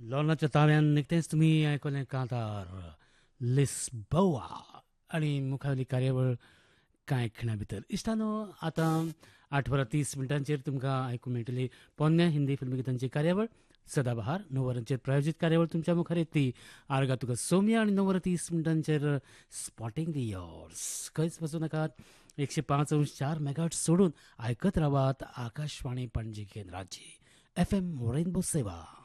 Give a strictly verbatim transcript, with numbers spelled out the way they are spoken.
लॉर्नाच्या ताव्यान निकतेच तुम्ही ऐकले कांतार लिस्बोआ आणि मुखावली कार्यावळ कांय खिणा भितर इश्टानो आतां आठ वरां तीस मिनटांचेर तुमकां आयकूंक मेळटली पोन्न्या हिंदी फिल्म गितांची कार्यावळ सदाबहार. णव वरांचेर प्रायोजीत कार्यावळ तुमच्या मुखार येतली. आर्गा तुका सौम्या आणि णव वरां तीस मिनटांचेर स्पॉटिंग दी यॉर्स. खंयच वचूं नाकात. एकशे पांच अंश चार मेगाहर्ट्ज सोडून आयकत रावात आकाशवाणी पणजी केंद्राची एफ एम रेनबो सेवा.